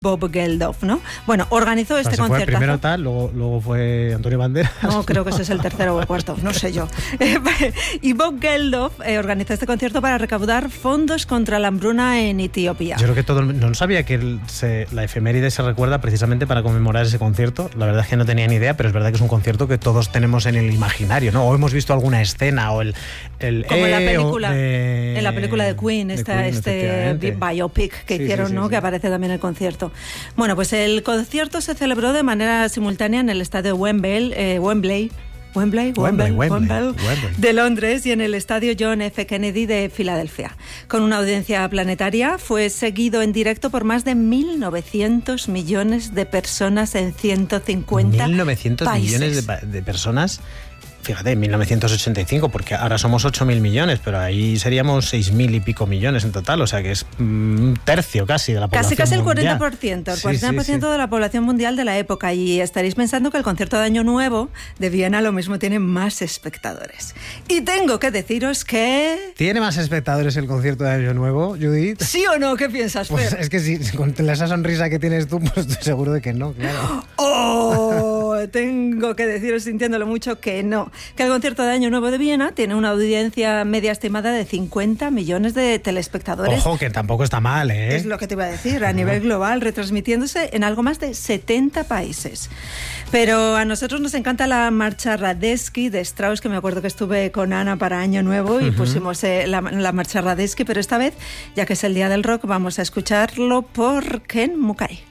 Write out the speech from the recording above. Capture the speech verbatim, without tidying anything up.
Bob Geldof, ¿no? Bueno, organizó este se concierto. Fue primero tal, luego, luego fue Antonio Banderas. No, creo que ese es el tercero o el cuarto, no sé yo. Y Bob Geldof eh, organizó este concierto para recaudar fondos contra la hambruna en Etiopía. Yo creo que todo el, no sabía que el, se, la efeméride se recuerda precisamente para conmemorar ese concierto. La verdad es que no tenía ni idea, pero es verdad que es un concierto que todos tenemos en el imaginario, ¿no? O hemos visto alguna escena o el... el Como en la eh, película, de, en la película de Queen, de esta, Queen, este biopic que sí, hicieron, sí, sí, ¿no? sí. Que aparece también en el concierto. Bueno, pues el concierto se celebró de manera simultánea en el estadio Wembley, eh, Wembley, Wembley, Wembley, Wembley, Wembley, Wembley, Wembley de Londres y en el estadio John F. Kennedy de Filadelfia. Con una audiencia planetaria, fue seguido en directo por más de mil novecientos millones de personas en ciento cincuenta mil novecientos países. millones de, de personas. Fíjate, en mil novecientos ochenta y cinco, porque ahora somos ocho mil millones, pero ahí seríamos seis mil y pico millones en total, o sea que es un tercio casi de la población Casi casi el mundial. cuarenta por ciento, el Sí, cuarenta por ciento sí, sí. de la población mundial de la época. Y estaréis pensando que el concierto de Año Nuevo de Viena lo mismo tiene más espectadores. Y tengo que deciros que... ¿Tiene más espectadores el concierto de Año Nuevo, Judith? ¿Sí o no? ¿Qué piensas, Pues Fer? es que si con esa sonrisa que tienes tú, pues estoy seguro de que no, claro. ¡Oh! Tengo que deciros, sintiéndolo mucho, que no. Que el concierto de Año Nuevo de Viena tiene una audiencia media estimada de cincuenta millones de telespectadores. Ojo, que tampoco está mal, ¿eh? Es lo que te iba a decir, a nivel global, retransmitiéndose en algo más de setenta países. Pero a nosotros nos encanta la marcha Radetzky de Strauss, que me acuerdo que estuve con Ana para Año Nuevo y uh-huh. pusimos eh, la, la marcha Radetzky, pero esta vez, ya que es el Día del Rock, vamos a escucharlo por Ken Mukai.